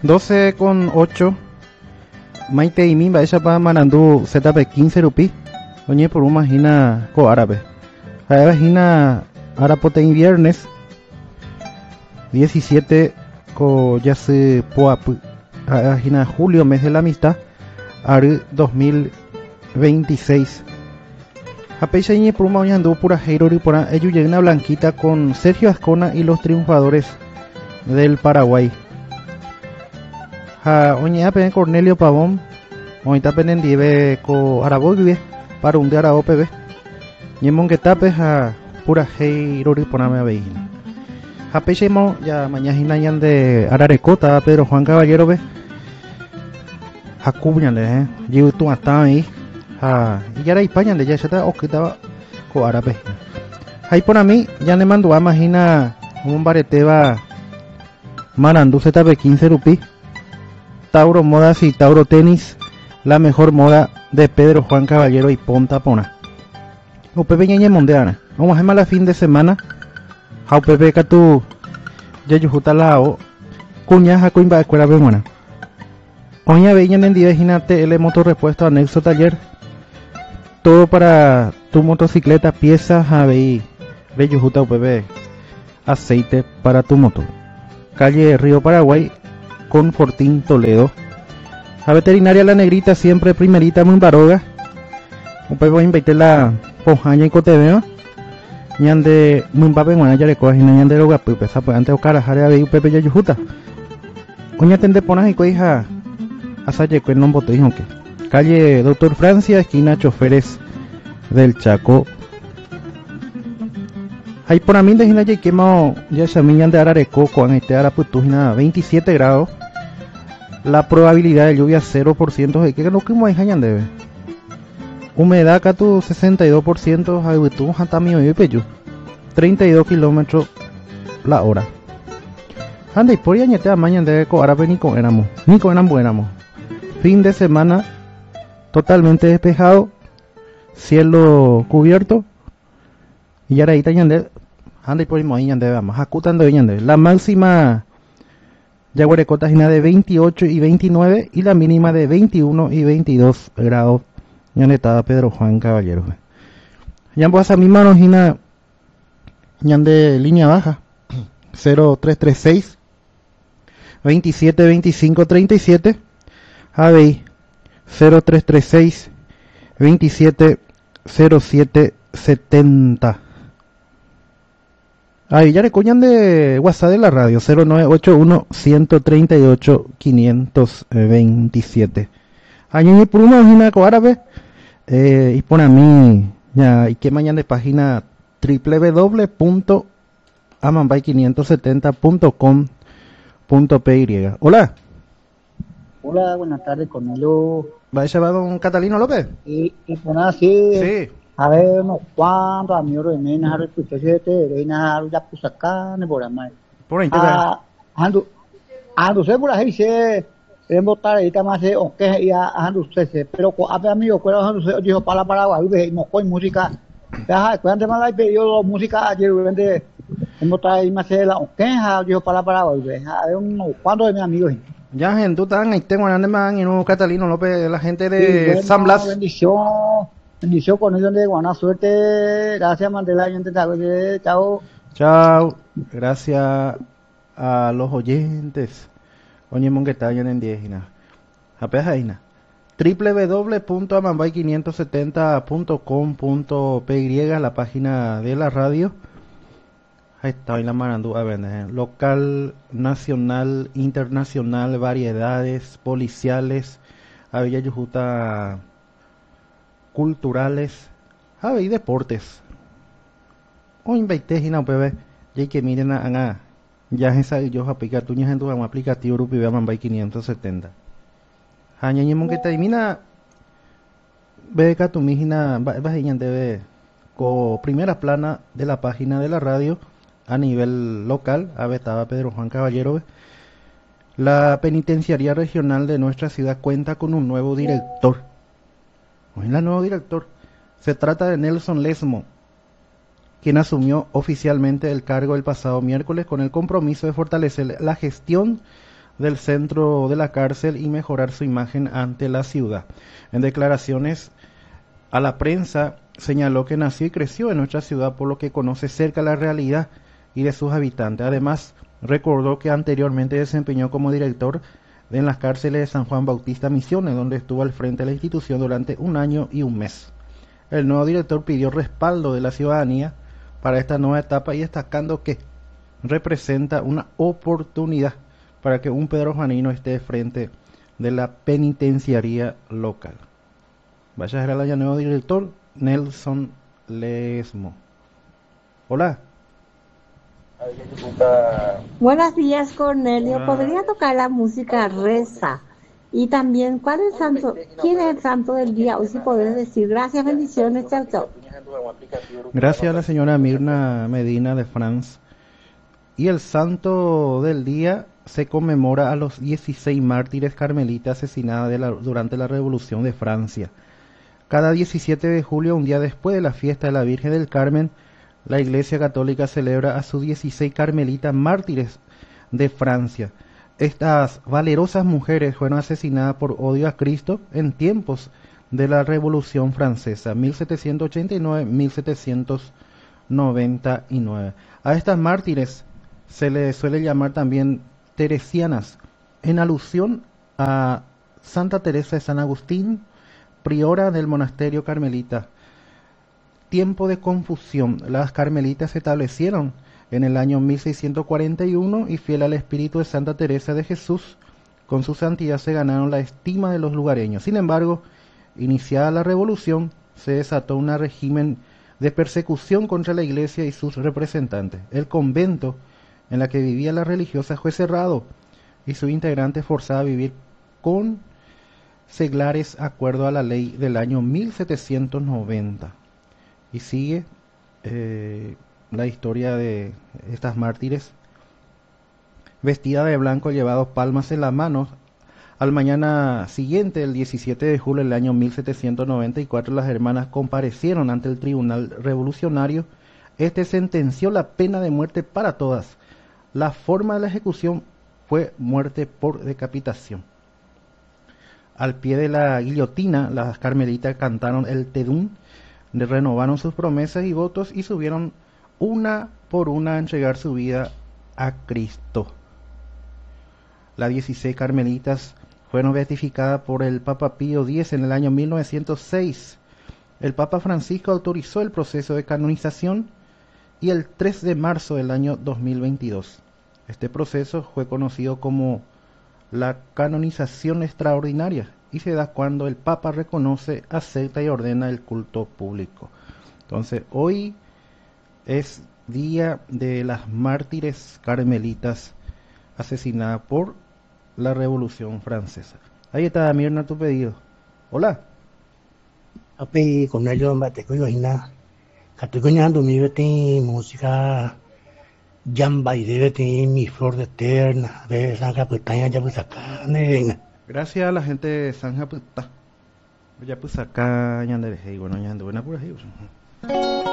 12,8. Maite y Mimba, ella para Manandú, ZP 15 rupi. Oye, por una imagina co árabe. La imagina Arapote en viernes 17 co ya se poap. Imagina julio, mes de la amistad. Ari 2026. A pecha y por una anduvo pura Heiro y por ello llega una blanquita con Sergio Ascona y los triunfadores del Paraguay. Oña pen Cornelio Pavón, oña pen dive co Araboy para un de Arabo PB. Y en que tape pura Heiro y por una vez. A pecha ya mañana yan de Ararecota Pedro Juan Caballero ve. A cuñale yo tú hasta ahí. Y ya era España de ya está octava co árabe. Ahí por a mí ya le mando a imagina un bareteba Manandú ZP 15 rupi. Tauro Modas y Tauro Tenis, la mejor moda de Pedro Juan Caballero y Ponta Pona. Upepe ñeñe mondeana. Vamos a la fin de semana. A upepe catu ya yujuta lao cuñas a coimba escuela buena. Oña veñan en divejinate el motor repuesto anexo taller. Todo para tu motocicleta, piezas, ABI, Reyujuta UPB, aceite para tu motor. Calle Río Paraguay, con Fortín Toledo. La veterinaria La Negrita, siempre primerita, muy baroga. UPB voy a invitar la pojaña y coteveo. Ñande, muy babe, bueno, ya le coge, ñande roga, pues, pues, antes o cara, jare ABI, UPB, ya yujuta. Oña tende ponas y coija, asaye, que no bote, hijo, que. Calle Doctor Francia, esquina Choferes del Chaco. Ahí por a mí de Gina quemado ya se millan de Arareco con este Araputujina 27 grados. La probabilidad de lluvia 0%. ¿De qué no que me dejan de ver? Humedad acá tu 62%. Ahí tú hasta mi hoy pecho 32 kilómetros la hora. Anda y por allá te amañan de co árabe ni con éramos. Ni con éramos. Fin de semana totalmente despejado, cielo cubierto, y ahora ahí está ñande, anda y por ahí ñande, vamos, acutando ñande. La máxima ya Guarecota es de 28 y 29 y la mínima de 21 y 22 grados. Ñande estaba Pedro Juan Caballero. Ya pues a mi mano gina ñande línea baja 0336 27 25 37 ABI 0336 27 07 70. Ahí ya le coñan de WhatsApp de la radio 0981 138 527. Ahí en el pluma imagina co árabe y pone a mí ya y que mañana de página www.amanbay570.com.py. Hola. Hola, buenas tardes, Cornelio. ¿Va a llevar don Catalino López? Y pues nada, sí. Sí. A ver, unos cuantos amigos de mí, nada, escuché de nada, ya puse acá, por ahí. Por ahí, ando, sé por ahí, sé, en botar ahí, más sé, o que ya, ando, sé, pero a ver, amigo, cuando ando, sé, dijo, para Paraguay, no coy música, ya, cuando me la pedido música ayer, vende, en botar ahí, más sé, la, o que, dijo, para Paraguay, a ver, unos cuantos de mis amigos, ya, gente, tú estás ahí, tengo a man y no Catalino López, la gente de sí, San Blas. Bendición con ellos de buena suerte. Gracias, Mandela. Chao. Chao. Gracias a los oyentes. Oye, mongueta, yo en 10 hina. Apenas ahí, www.amanbay570.com.py, la página de la radio. Ahí está, ahí la manando a vender. Local, nacional, internacional, variedades, policiales, había yujuta, culturales, había deportes. O invité y no bebé, ya que miren a ya esa yo aplicar tuñas en tu aplicativo grupo y Amanbay 570. Hañañemos que termina ve que tu mijina va debe co primera plana de la página de la radio. A nivel local, estaba Pedro Juan Caballero. La penitenciaría regional de nuestra ciudad cuenta con un nuevo director. ¿Cuál es el nuevo director? Se trata de Nelson Lesmo, quien asumió oficialmente el cargo el pasado miércoles con el compromiso de fortalecer la gestión del centro de la cárcel y mejorar su imagen ante la ciudad. En declaraciones a la prensa señaló que nació y creció en nuestra ciudad, por lo que conoce cerca la realidad y de sus habitantes. Además, recordó que anteriormente desempeñó como director en las cárceles de San Juan Bautista Misiones, donde estuvo al frente de la institución durante 1 año y 1 mes. El nuevo director pidió respaldo de la ciudadanía para esta nueva etapa y destacando que representa una oportunidad para que un pedrojuanino esté frente de la penitenciaría local. Vaya a ser el nuevo director, Nelson Lesmo. Hola. Buenos días, Cornelio. Hola. ¿Podría tocar la música Reza? Y también, ¿cuál es el santo? ¿Quién es el santo del día? Hoy sí podés decir. Gracias, bendiciones, chao, chao. Gracias a la señora Mirna Medina de France. Y el santo del día se conmemora a los 16 mártires carmelitas asesinados durante la Revolución de Francia. Cada 17 de julio, un día después de la fiesta de la Virgen del Carmen, la Iglesia Católica celebra a sus 16 carmelitas mártires de Francia. Estas valerosas mujeres fueron asesinadas por odio a Cristo en tiempos de la Revolución Francesa, 1789-1799. A estas mártires se les suele llamar también teresianas, en alusión a Santa Teresa de San Agustín, priora del monasterio carmelita. Tiempo de confusión. Las carmelitas se establecieron en el año 1641 y fiel al espíritu de Santa Teresa de Jesús, con su santidad se ganaron la estima de los lugareños. Sin embargo, iniciada la revolución, se desató un régimen de persecución contra la iglesia y sus representantes. El convento en la que vivía la religiosa fue cerrado y sus integrantes forzados a vivir con seglares acuerdo a la ley del año 1790. Y sigue la historia de estas mártires. Vestidas de blanco, llevados palmas en las manos. Al mañana siguiente, el 17 de julio del año 1794, las hermanas comparecieron ante el tribunal revolucionario. Este sentenció la pena de muerte para todas. La forma de la ejecución fue muerte por decapitación. Al pie de la guillotina, las carmelitas cantaron el Te Deum, renovaron sus promesas y votos y subieron una por una a entregar su vida a Cristo. Las 16 carmelitas fueron beatificadas por el Papa Pío X en el año 1906. El Papa Francisco autorizó el proceso de canonización y el 3 de marzo del año 2022. Este proceso fue conocido como la canonización extraordinaria y se da cuando el Papa reconoce, acepta y ordena el culto público. Entonces, hoy es día de las mártires carmelitas asesinadas por la Revolución Francesa. Ahí está, Mirna, tu pedido. Hola. Ape con ello mbate ko yoina. Katukuñando mi beti música Jamba y debe mi flor de eterna. Ve saca putaña ya pues acá. Gracias a la gente de San Japutá. Ya pues acá, ñande, bueno, ñande, buena por ahí.